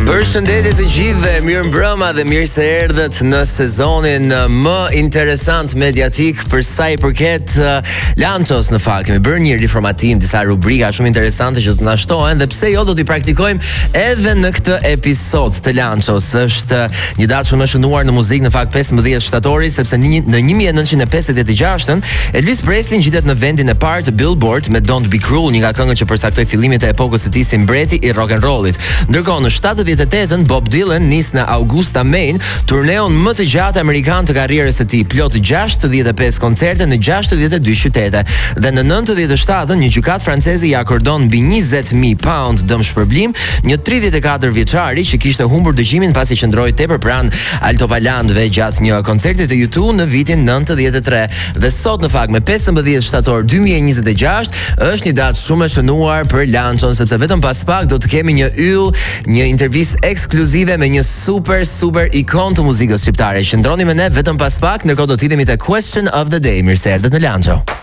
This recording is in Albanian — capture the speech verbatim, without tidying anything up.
Përshëndetje të gjithëve, mirë mbrëma dhe mirë se erdhët në sezonin më interesant mediatik për sa i përket uh, Lanços. Në fakt kemi bërë një riformatim, disa rubrika shumë interesante që do të na shtohen dhe pse jo do t'i praktikojmë edhe në këtë episod të Lanços. Është një datë shumë e shënuar në muzikë, në fakt pesëmbëdhjetë shtatori, sepse në, në një mijë e nëntëqind e pesëdhjetë e gjashtën Elvis Presley ngjitet në vendin e parë të Billboard me Don't Be Cruel, një nga këngët që përsaktoi fillimet e epokës së tij si mbreti i rock and rollit. Ndërkohë në shtatëdhjetë e tetën Bob Dylan nis në Augusta, Maine, turneon më të gjatë amerikan të karrierës së tij, plot gjashtëdhjetë e pesë koncerte në gjashtëdhjetë e dy qytete. Dhe në nëntëdhjetë e shtatën një gjykatë franceze i akordon mbi njëzet mijë pound dëmshpërblim një tridhjetë e katër vjeçari që kishte humbur dëgjimin pasi qëndroi tepër pranë altopalandëve gjatë një koncerti të U two në vitin nëntëdhjetë e tre. Dhe sot në fakt me pesëmbëdhjetë shtator dy mijë e njëzet e gjashtë është një datë shumë e shënuar për Lançon, sepse vetëm pas pak do të kemi një yll, një intervistë ekskluzive me një super super ikon të muzikës shqiptare. Qëndroni me ne vetëm pas pak, ndërkohë do të hidhemi te Question of the Day. Mirë se erdhët në Lanço.